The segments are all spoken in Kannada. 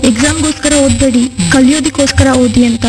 ಎಕ್ಸಾಮ್ಗೋಸ್ಕರ ಓದ್ಬೇಡಿ, ಕಲಿಯೋದಕ್ಕೋಸ್ಕರ ಓದಿ ಅಂತ.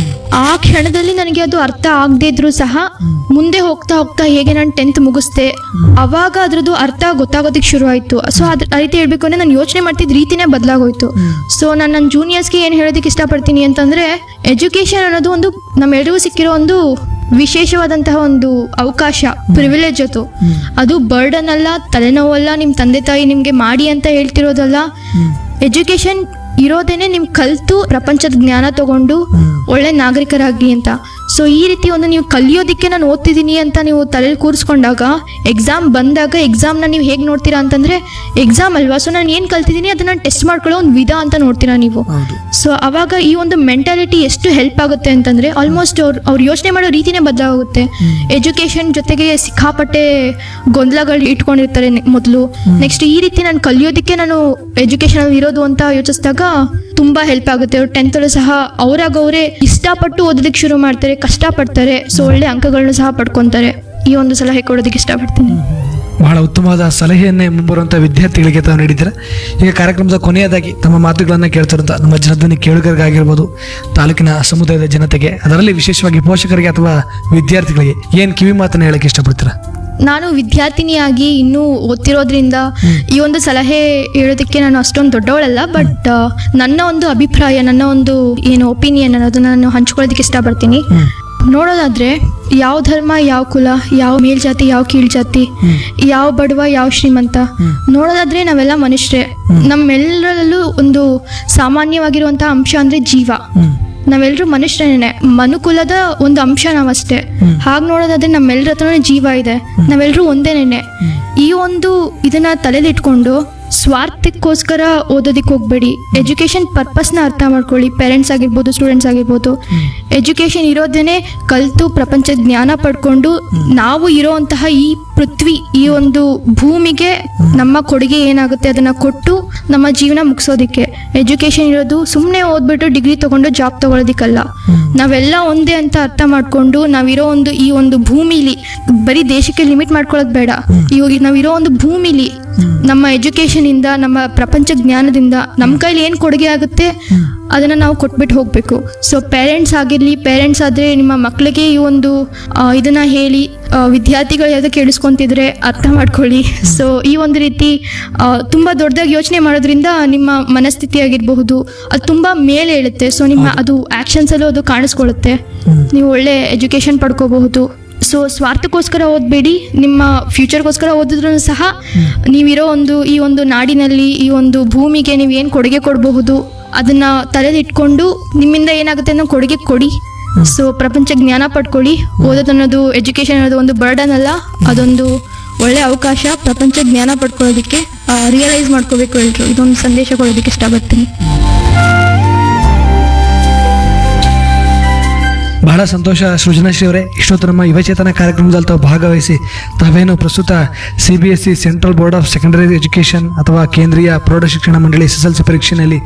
ಆ ಕ್ಷಣದಲ್ಲಿ ನನಗೆ ಅದು ಅರ್ಥ ಆಗದೆ ಇದ್ರು ಸಹ ಮುಂದೆ ಹೋಗ್ತಾ ಹೋಗ್ತಾ ಹೇಗೆ ನಾನು 10th ಮುಗಿಸ್ದೆ, ಅವಾಗ ಅದ್ರದ್ದು ಅರ್ಥ ಗೊತ್ತಾಗೋದಕ್ಕೆ ಶುರು ಆಯ್ತು. ಸೊ ಆ ರೀತಿ ಹೇಳ್ಬೇಕು ಅಂದ್ರೆ ನಾನು ಯೋಚನೆ ಮಾಡ್ತಿದ್ದ ರೀತಿನೇ ಬದಲಾಗೋಯ್ತು. ಸೊ ನಾನು ನನ್ನ ಜೂನಿಯರ್ಸ್ಗೆ ಏನು ಹೇಳೋದಕ್ಕೆ ಇಷ್ಟಪಡ್ತೀನಿ ಅಂತಂದ್ರೆ, ಎಜುಕೇಶನ್ ಅನ್ನೋದು ಒಂದು ನಮ್ಮೆಲ್ಲರಿಗೂ ಸಿಕ್ಕಿರೋ ಒಂದು ವಿಶೇಷವಾದಂತಹ ಒಂದು ಅವಕಾಶ, ಪ್ರಿವಿಲೇಜ್. ಅದು ಬರ್ಡನ್ ಅಲ್ಲ, ತಲೆನೋವಲ್ಲ, ನಿಮ್ಮ ತಂದೆ ತಾಯಿ ನಿಮ್ಗೆ ಮಾಡಿ ಅಂತ ಹೇಳ್ತಿರೋದಲ್ಲ. ಎಜುಕೇಶನ್ ಇರೋದೇನೆ ನಿಮ್ ಕಲ್ತು ಪ್ರಪಂಚದ ಜ್ಞಾನ ತಗೊಂಡು ಒಳ್ಳೆ ನಾಗರಿಕರಾಗಿ ಅಂತ. ಸೊ ಈ ರೀತಿ ಒಂದು ನೀವು ಕಲಿಯೋದಕ್ಕೆ ನಾನು ಓದ್ತಿದ್ದೀನಿ ಅಂತ ನೀವು ತಲೆಯಲ್ಲಿ ಕೂರಿಸ್ಕೊಂಡಾಗ, ಎಕ್ಸಾಮ್ ಬಂದಾಗ ಎಕ್ಸಾಮ್ನ ನೀವು ಹೇಗೆ ನೋಡ್ತೀರಾ ಅಂತಂದ್ರೆ, ಎಕ್ಸಾಮ್ ಅಲ್ವಾ, ಸೊ ನಾನು ಏನು ಕಲ್ತಿದ್ದೀನಿ ಅದನ್ನ ಟೆಸ್ಟ್ ಮಾಡ್ಕೊಳ್ಳೋ ಒಂದು ವಿಧ ಅಂತ ನೋಡ್ತೀರಾ ನೀವು. ಸೊ ಅವಾಗ ಈ ಒಂದು ಮೆಂಟಾಲಿಟಿ ಎಷ್ಟು ಹೆಲ್ಪ್ ಆಗುತ್ತೆ ಅಂತಂದ್ರೆ, ಆಲ್ಮೋಸ್ಟ್ ಅವ್ರು ಯೋಚನೆ ಮಾಡೋ ರೀತಿನೇ ಬದಲಾಗುತ್ತೆ. ಎಜುಕೇಶನ್ ಜೊತೆಗೆ ಸಿಕ್ಕಾಪಟ್ಟೆ ಗೊಂದಲಗಳು ಇಟ್ಕೊಂಡಿರ್ತಾರೆ ಮೊದಲು. ನೆಕ್ಸ್ಟ್ ಈ ರೀತಿ ನಾನು ಕಲಿಯೋದಕ್ಕೆ ನಾನು ಎಜುಕೇಶನ್ ಇರೋದು ಅಂತ ಯೋಚಿಸಿದಾಗ ತುಂಬಾ ಹೆಲ್ಪ್ ಆಗುತ್ತೆ. ಅವ್ರು 10th ಸಹ ಅವರೇ ಇಷ್ಟಪಟ್ಟು ಓದೋದಕ್ಕೆ ಶುರು ಮಾಡ್ತಾರೆ, ಕಷ್ಟಪಡ್ತಾರೆ. ಸೊ ಒಳ್ಳೆ ಅಂಕಗಳನ್ನ ಸಹ ಪಡ್ಕೊಂತಾರೆ. ಈ ಒಂದು ಸಲಹೆ ಕೊಡೋದಕ್ಕೆ ಇಷ್ಟಪಡ್ತೀನಿ. ಬಹಳ ಉತ್ತಮವಾದ ಸಲಹೆಯನ್ನೇ ಮುಂಬರುವಂಥ ವಿದ್ಯಾರ್ಥಿಗಳಿಗೆ ತಾವು ನೀಡಿದ್ದೀರಾ. ಈಗ ಕಾರ್ಯಕ್ರಮದ ಕೊನೆಯದಾಗಿ ತಮ್ಮ ಮಾತುಗಳನ್ನು ಕೇಳ್ತಿರುವಂಥ ನಮ್ಮ ಜನಧ್ವನಿ ಕೇಳುಗರಿಗಾಗಿರ್ಬೋದು, ತಾಲೂಕಿನ ಸಮುದಾಯದ ಜನತೆಗೆ, ಅದರಲ್ಲಿ ವಿಶೇಷವಾಗಿ ಪೋಷಕರಿಗೆ ಅಥವಾ ವಿದ್ಯಾರ್ಥಿಗಳಿಗೆ ಏನು ಕಿವಿ ಮಾತನ್ನು ಹೇಳಕ್ಕೆ ಇಷ್ಟಪಡ್ತೀರಾ? ನಾನು ವಿದ್ಯಾರ್ಥಿನಿಯಾಗಿ ಇನ್ನೂ ಓದ್ತಿರೋದ್ರಿಂದ ಈ ಒಂದು ಸಲಹೆ ಹೇಳೋದಕ್ಕೆ ನಾನು ಅಷ್ಟೊಂದು ದೊಡ್ಡವಳಲ್ಲ. ಬಟ್ ನನ್ನ ಒಂದು ಅಭಿಪ್ರಾಯ, ನನ್ನ ಒಂದು ಏನು ಒಪಿನಿಯನ್ ಅನ್ನೋದನ್ನ ನಾನು ಹಂಚ್ಕೊಳ್ಳೋದಕ್ಕೆ ಇಷ್ಟಪಡ್ತೀನಿ. ನೋಡೋದಾದ್ರೆ, ಯಾವ ಧರ್ಮ, ಯಾವ ಕುಲ, ಯಾವ ಮೇಲ್ಜಾತಿ, ಯಾವ ಕೀಳ್ಜಾತಿ, ಯಾವ ಬಡವ, ಯಾವ ಶ್ರೀಮಂತ, ನೋಡೋದಾದ್ರೆ ನಾವೆಲ್ಲ ಮನುಷ್ಯರೇ. ನಮ್ಮೆಲ್ಲರಲ್ಲೂ ಒಂದು ಸಾಮಾನ್ಯವಾಗಿರುವಂತಹ ಅಂಶ ಅಂದ್ರೆ ಜೀವ. ನಾವೆಲ್ಲರೂ ಮನುಷ್ಯರೇನೆ, ಮನುಕುಲದ ಒಂದು ಅಂಶ ನಾವಷ್ಟೇ. ಹಾಗೆ ನೋಡೋದಾದ್ರೆ ನಮ್ಮೆಲ್ಲರ ಹತ್ರನೇ ಜೀವ ಇದೆ, ನಾವೆಲ್ಲರೂ ಒಂದೇನೇನೆ. ಈ ಒಂದು ಇದನ್ನ ತಲೆಯಲ್ಲಿ ಇಟ್ಕೊಂಡು ಸ್ವಾರ್ಥಕ್ಕೋಸ್ಕರ ಓದೋದಕ್ಕೆ ಹೋಗ್ಬೇಡಿ. ಎಜುಕೇಶನ್ ಪರ್ಪಸ್ನ ಅರ್ಥ ಮಾಡ್ಕೊಳ್ಳಿ. ಪೇರೆಂಟ್ಸ್ ಆಗಿರ್ಬೋದು, ಸ್ಟೂಡೆಂಟ್ಸ್ ಆಗಿರ್ಬೋದು, ಎಜುಕೇಶನ್ ಇರೋದೇನೆ ಕಲಿತು ಪ್ರಪಂಚ ಜ್ಞಾನ ಪಡ್ಕೊಂಡು ನಾವು ಇರೋಂತಹ ಈ ಪೃಥ್ವಿ, ಈ ಒಂದು ಭೂಮಿಗೆ ನಮ್ಮ ಕೊಡುಗೆ ಏನಾಗುತ್ತೆ ಅದನ್ನ ಕೊಟ್ಟು ನಮ್ಮ ಜೀವನ ಮುಗಿಸೋದಿಕ್ಕೆ. ಎಜುಕೇಶನ್ ಇರೋದು ಸುಮ್ಮನೆ ಓದ್ಬಿಟ್ಟು ಡಿಗ್ರಿ ತಗೊಂಡು ಜಾಬ್ ತಗೊಳ್ಳೋದಿಕ್ಕಲ್ಲ. ನಾವೆಲ್ಲ ಒಂದೇ ಅಂತ ಅರ್ಥ ಮಾಡ್ಕೊಂಡು ನಾವಿರೋ ಒಂದು ಈ ಒಂದು ಭೂಮಿಲಿ ಬರೀ ದೇಶಕ್ಕೆ ಲಿಮಿಟ್ ಮಾಡ್ಕೊಳ್ಳೋದು ಬೇಡ. ಇವಾಗ ನಾವಿರೋ ಒಂದು ಭೂಮಿಲಿ ನಮ್ಮ ಎಜುಕೇಶನ್ ಇಂದ, ನಮ್ಮ ಪ್ರಪಂಚ ಜ್ಞಾನದಿಂದ ನಮ್ಮ ಕೈಲಿ ಏನು ಕೊಡುಗೆ ಆಗುತ್ತೆ ಅದನ್ನ ನಾವು ಕೊಟ್ಬಿಟ್ಟು ಹೋಗ್ಬೇಕು. ಸೊ ಪೇರೆಂಟ್ಸ್ ಆಗಿರ್ಲಿ, ಪೇರೆಂಟ್ಸ್ ಆದ್ರೆ ನಿಮ್ಮ ಮಕ್ಕಳಿಗೆ ಈ ಒಂದು ಇದನ್ನ ಹೇಳಿ, ವಿದ್ಯಾರ್ಥಿಗಳು ಯಾವ್ದು ಕೇಳಿಸ್ಕೊಂತಿದ್ರೆ ಅರ್ಥ ಮಾಡ್ಕೊಳ್ಳಿ. ಸೊ ಈ ಒಂದು ರೀತಿ ತುಂಬಾ ದೊಡ್ಡದಾಗಿ ಯೋಚನೆ ಮಾಡೋದ್ರಿಂದ ನಿಮ್ಮ ಮನಸ್ಥಿತಿ ಆಗಿರಬಹುದು ಅದು ತುಂಬಾ ಮೇಲೆ ಹೇಳುತ್ತೆ. ಸೊ ನಿಮ್ಮ ಅದು ಆಕ್ಷನ್ಸ್ ಅಲ್ಲೂ ಅದು ಕಾಣಿಸ್ಕೊಳ್ಳುತ್ತೆ. ನೀವು ಒಳ್ಳೆ ಎಜುಕೇಶನ್ ಪಡ್ಕೋಬಹುದು. ಸೊ ಸ್ವಾರ್ಥಕ್ಕೋಸ್ಕರ ಓದಬೇಡಿ, ನಿಮ್ಮ ಫ್ಯೂಚರ್ಗೋಸ್ಕರ ಓದಿದ್ರು ಸಹ ನೀವಿರೋ ಒಂದು ಈ ಒಂದು ನಾಡಿನಲ್ಲಿ, ಈ ಒಂದು ಭೂಮಿಗೆ ನೀವು ಏನು ಕೊಡುಗೆ ಕೊಡಬಹುದು ಅದನ್ನ ತಲೆಯಲ್ಲಿ ಇಟ್ಕೊಂಡು ನಿಮ್ಮಿಂದ ಏನಾಗುತ್ತೆ ಅನ್ನೋ ಕೊಡುಗೆ ಕೊಡಿ. ಸೊ ಪ್ರಪಂಚ ಜ್ಞಾನ ಪಡ್ಕೊಳ್ಳಿ. ಓದೋದನ್ನೋದು, ಎಜುಕೇಶನ್ ಅನ್ನೋದು ಒಂದು ಬರ್ಡನ್ ಅಲ್ಲ, ಅದೊಂದು ಒಳ್ಳೆ ಅವಕಾಶ. ಪ್ರಪಂಚ ಜ್ಞಾನ ಪಡ್ಕೊಳ್ಳೋದಕ್ಕೆ ರಿಯಲೈಸ್ ಮಾಡ್ಕೋಬೇಕು ಎಲ್ರು. ಇದೊಂದು ಸಂದೇಶ ಕೊಡೋದಕ್ಕೆ ಇಷ್ಟಪಡ್ತೀನಿ. ಬಹಳ ಸಂತೋಷ ಸೃಜನಶ್ರೀ ಅವರೇ. ಇಷ್ಟೊತ್ತು ನಮ್ಮ ಯುವಚೇತನ ಕಾರ್ಯಕ್ರಮದಲ್ಲಿ ತಾವು ಭಾಗವಹಿಸಿ ತಾವೇನು ಪ್ರಸ್ತುತ CBSE central board of secondary education ಅಥವಾ ಕೇಂದ್ರೀಯ ಪ್ರೌಢ ಶಿಕ್ಷಣ ಮಂಡಳಿ SSLC ಪರೀಕ್ಷೆಯಲ್ಲಿ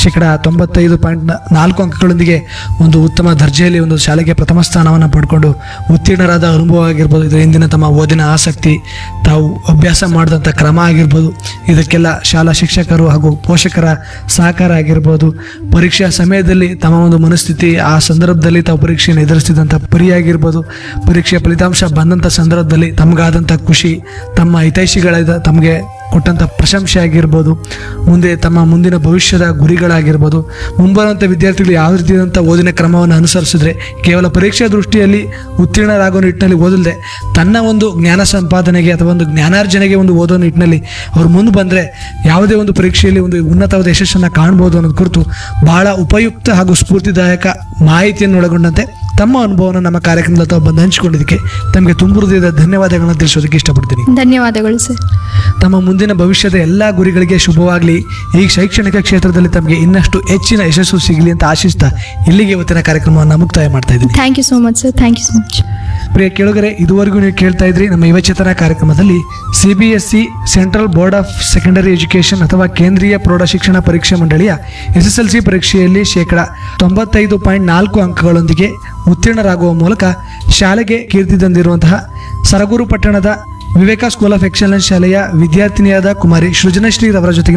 95.4 ಅಂಕಗಳೊಂದಿಗೆ ಒಂದು ಉತ್ತಮ ದರ್ಜೆಯಲ್ಲಿ ಒಂದು ಶಾಲೆಗೆ ಪ್ರಥಮ ಸ್ಥಾನವನ್ನು ಪಡ್ಕೊಂಡು ಉತ್ತೀರ್ಣರಾದ ಅನುಭವ ಆಗಿರ್ಬೋದು, ಇದರ ಹಿಂದಿನ ತಮ್ಮ ಓದಿನ ಆಸಕ್ತಿ, ತಾವು ಅಭ್ಯಾಸ ಮಾಡಿದಂಥ ಕ್ರಮ ಆಗಿರ್ಬೋದು, ಇದಕ್ಕೆಲ್ಲ ಶಾಲಾ ಶಿಕ್ಷಕರು ಹಾಗೂ ಪೋಷಕರ ಸಹಕಾರ ಆಗಿರ್ಬೋದು, ಪರೀಕ್ಷಾ ಸಮಯದಲ್ಲಿ ತಮ್ಮ ಒಂದು ಮನಸ್ಥಿತಿ, ಆ ಸಂದರ್ಭದಲ್ಲಿ ತಾವು ಪರೀಕ್ಷೆ ಎದುರಿಸಿದಂಥ ಪರಿಯಾಗಿರ್ಬೋದು, ಪರೀಕ್ಷೆಯ ಫಲಿತಾಂಶ ಬಂದಂಥ ಸಂದರ್ಭದಲ್ಲಿ ತಮಗಾದಂಥ ಖುಷಿ, ತಮ್ಮ ಹಿತೈಷಿಗಳಿಂದ ತಮಗೆ ಕೊಟ್ಟಂಥ ಪ್ರಶಂಸೆ ಆಗಿರ್ಬೋದು, ಮುಂದೆ ತಮ್ಮ ಮುಂದಿನ ಭವಿಷ್ಯದ ಗುರಿಗಳಾಗಿರ್ಬೋದು, ಮುಂಬರುವಂಥ ವಿದ್ಯಾರ್ಥಿಗಳು ಯಾವ ರೀತಿಯಾದಂಥ ಓದಿನ ಕ್ರಮವನ್ನು ಅನುಸರಿಸಿದ್ರೆ ಕೇವಲ ಪರೀಕ್ಷಾ ದೃಷ್ಟಿಯಲ್ಲಿ ಉತ್ತೀರ್ಣರಾಗೋ ನಿಟ್ಟಿನಲ್ಲಿ ಓದಲ್ದೆ ತನ್ನ ಒಂದು ಜ್ಞಾನ ಸಂಪಾದನೆಗೆ ಅಥವಾ ಒಂದು ಜ್ಞಾನಾರ್ಜನೆಗೆ ಒಂದು ಓದೋ ನಿಟ್ಟಿನಲ್ಲಿ ಅವ್ರು ಮುಂದೆ ಬಂದರೆ ಯಾವುದೇ ಒಂದು ಪರೀಕ್ಷೆಯಲ್ಲಿ ಒಂದು ಉನ್ನತವಾದ ಯಶಸ್ಸನ್ನು ಕಾಣ್ಬೋದು ಅನ್ನೋದು ಕುರಿತು ಬಹಳ ಉಪಯುಕ್ತ ಹಾಗೂ ಸ್ಫೂರ್ತಿದಾಯಕ ಮಾಹಿತಿಯನ್ನು ಒಳಗೊಂಡಂತೆ ತಮ್ಮ ಅನುಭವವನ್ನು ನಮ್ಮ ಕಾರ್ಯಕ್ರಮದಲ್ಲಿ ತಾವು ಬಂದು ಹಂಚಿಕೊಂಡಿದ್ದಕ್ಕೆ ತಮಗೆ ತುಂಬ ಹೃದಯದ ಧನ್ಯವಾದಗಳನ್ನು ತಿಳಿಸೋದಕ್ಕೆ ಇಷ್ಟಪಡ್ತೀನಿ. ಧನ್ಯವಾದಗಳು ಸರ್. ತಮ್ಮ ಮುಂದಿನ ಭವಿಷ್ಯದ ಎಲ್ಲ ಗುರಿಗಳಿಗೆ ಶುಭವಾಗಲಿ. ಈ ಶೈಕ್ಷಣಿಕ ಕ್ಷೇತ್ರದಲ್ಲಿ ತಮಗೆ ಇನ್ನಷ್ಟು ಹೆಚ್ಚಿನ ಯಶಸ್ಸು ಸಿಗಲಿ ಅಂತ ಆಶಿಸ್ತಾ ಇಲ್ಲಿಗೆ ಇವತ್ತಿನ ಕಾರ್ಯಕ್ರಮವನ್ನು ಮುಕ್ತಾಯ ಮಾಡ್ತಾ ಇದ್ದೀನಿ. Thank you so much sir. Thank you so much. ಪ್ರಿಯ ಕೇಳುಗರೆ, ಇದುವರೆಗೂ ನೀವು ಕೇಳ್ತಾ ಇದ್ರಿ ನಮ್ಮ ಯುವಚೇತನ ಕಾರ್ಯಕ್ರಮದಲ್ಲಿ CBSE central board of secondary education ಅಥವಾ ಕೇಂದ್ರೀಯ ಪ್ರೌಢ ಶಿಕ್ಷಣ ಪರೀಕ್ಷಾ ಮಂಡಳಿಯ SSLC ಪರೀಕ್ಷೆಯಲ್ಲಿ 95.4 ಅಂಕಗಳೊಂದಿಗೆ ಉತ್ತೀರ್ಣರಾಗುವ ಮೂಲಕ ಶಾಲೆಗೆ ಕೀರ್ತಿ ತಂದಿರುವಂತಹ ಸರಗೂರು ಪಟ್ಟಣದ ವಿವೇಕ ಸ್ಕೂಲ್ ಆಫ್ ಎಕ್ಸಲೆನ್ಸ್ ಶಾಲೆಯ ವಿದ್ಯಾರ್ಥಿನಿಯಾದ ಕುಮಾರಿ ಸೃಜನಶ್ರೀ ರವರ ಜೊತೆಗೆ